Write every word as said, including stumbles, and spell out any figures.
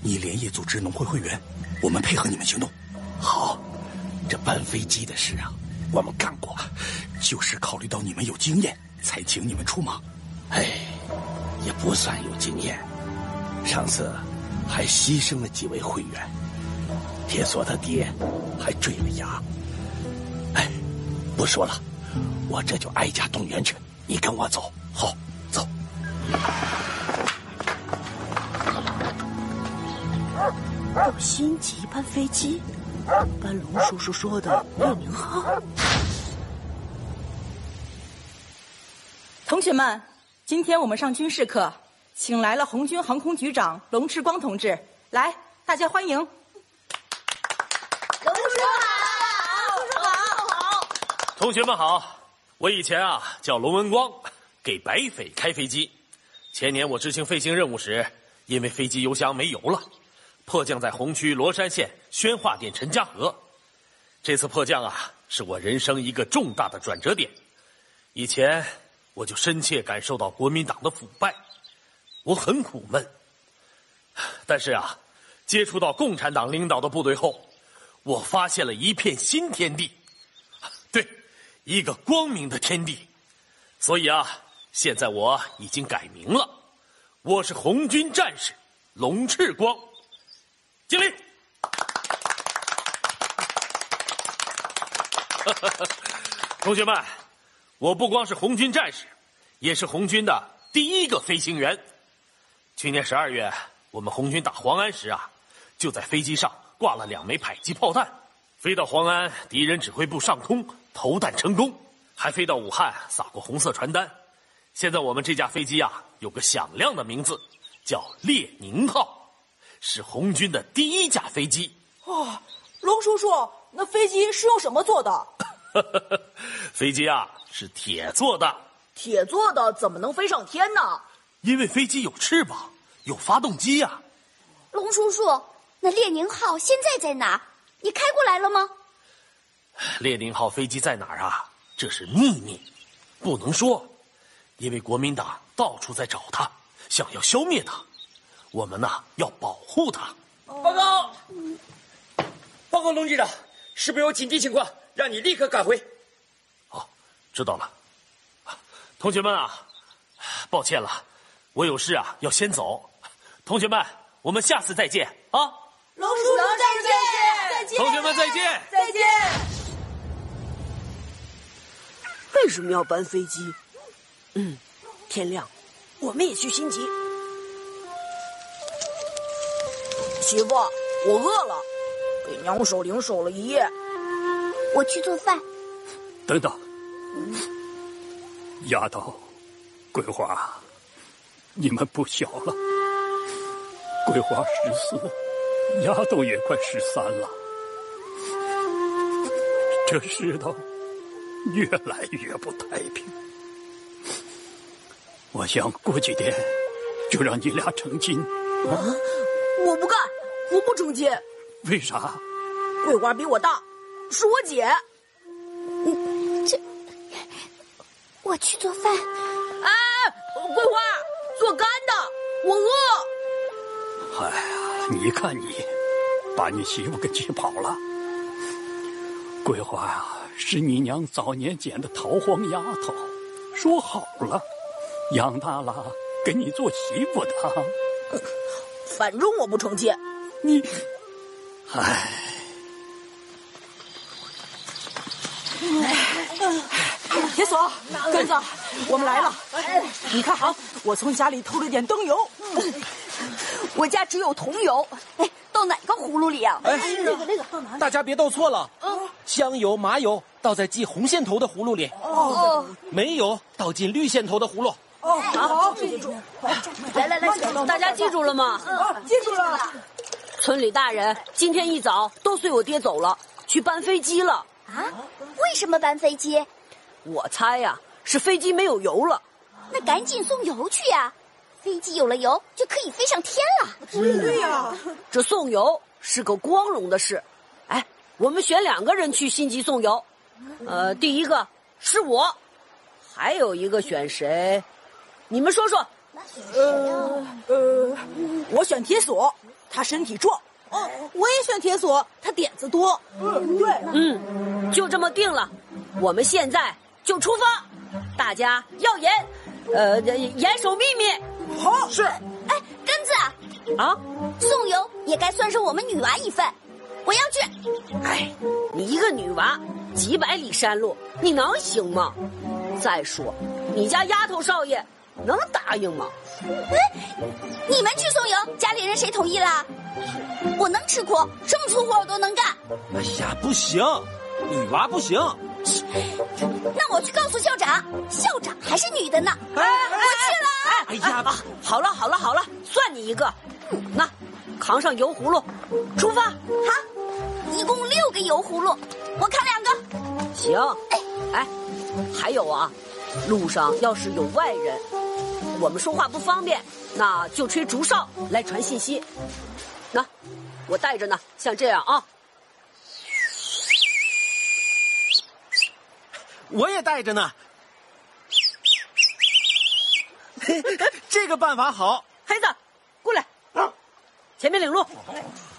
你连夜组织农会会员，我们配合你们行动。 好，这搬飞机的事啊，我们干过， 就是考虑到你们有经验，才请你们出马。 哎，也不算有经验，上次还牺牲了几位会员，铁索他爹还坠了崖。哎，不说了，我这就挨家动员去，你跟我走。 好，走。 到星级搬飞机，搬龙叔叔说的列宁号。 同学们，今天我们上军事课，请来了红军航空局长龙志光同志，来，大家欢迎。龙叔叔好，龙叔叔好，好。 同学们好，我以前啊叫龙文光，给白匪开飞机。前年我执行飞行任务时，因为飞机油箱没油了，迫降在红区罗山县宣化店陈家河。这次迫降啊，是我人生一个重大的转折点。以前我就深切感受到国民党的腐败，我很苦闷。但是啊，接触到共产党领导的部队后，我发现了一片新天地，对，一个光明的天地。所以啊，现在我已经改名了，我是红军战士龙赤光。敬礼！同学们，我不光是红军战士，也是红军的第一个飞行员。去年十二月，我们红军打黄安时啊，就在飞机上挂了两枚迫击炮弹，飞到黄安敌人指挥部上空投弹成功，还飞到武汉撒过红色传单。现在我们这架飞机啊，有个响亮的名字，叫列宁号，是红军的第一架飞机。 哦，龙叔叔，那飞机是用什么做的？ 飞机啊，是铁做的。 铁做的怎么能飞上天呢？ 因为飞机有翅膀，有发动机呀、啊。 龙叔叔，那列宁号现在在哪？你开过来了吗？ 列宁号飞机在哪儿啊？这是秘密，不能说，因为国民党到处在找它，想要消灭它。我们呢，要保护它。 报告，报告龙局长，是不是有紧急情况？让你立刻赶回。 哦，知道了。同学们啊，抱歉了，我有事啊，要先走。同学们，我们下次再见啊！ 龙叔叔再见，再见！ 同学们再见， 再见！为什么要搬飞机？嗯，天亮，我们也去星级。媳妇，我饿了，给娘守灵守了一夜。 我去做饭。 等等，丫头，桂花，你们不小了。桂花十四，丫头也快十三了。这世道越来越不太平。我想过几天就让你俩成亲。 啊！我不干，我不成亲。 为啥？ 桂花比我大，是我姐。 嗯，这我去做饭。 哎，桂花，做干的，我饿。 哎呀，你看你，把你媳妇给气跑了。桂花呀，是你娘早年捡的逃荒丫头，说好了，养大了给你做媳妇的。 反正我不成亲。 你，唉。 铁锁，根子，我们来了。你看，我从家里偷了点灯油。 我家只有桐油。哎，倒哪个葫芦里啊？ 哎， 那个那个， 大家别倒错了。嗯，香油、麻油倒在系红线头的葫芦里。 哦， 煤油倒进绿线头的葫芦。 哦，好，记住。 来来来，大家记住了吗？ 嗯，记住了。 村里大人今天一早都随我爹走了，去搬飞机了。 啊？为什么搬飞机？ 我猜呀、啊，是飞机没有油了。 那赶紧送油去呀、啊！飞机有了油就可以飞上天了。 对呀、啊， 这送油是个光荣的事。哎，我们选两个人去星级送油。呃，第一个是我，还有一个选谁？你们说说。 呃呃，我选铁锁， 他身体壮。哦，我也选铁索，他点子多。 嗯，对，嗯，就这么定了。我们现在就出发，大家要严，呃，严守秘密。 好， 是。 哎，根子啊， 送油也该算是我们女娃一份，我要去。 哎，你一个女娃，几百里山路，你能行吗？再说，你家丫头少爷能答应吗？ 哎，你们去送油，家里人谁同意了？我能吃苦，什么粗活我都能干。 哎呀，不行，女娃不行。 那我去告诉校长，校长还是女的呢。 哎， 我去了。 哎呀，啊，好了好了好了，算你一个。那扛上油葫芦，出发。 好，一共六个油葫芦，我扛两个。 行。哎，哎，还有啊，路上要是有外人，我们说话不方便，那就吹竹哨来传信息。那我带着呢，像这样啊。 我也带着呢。这个办法好。 黑子，过来，前面领路。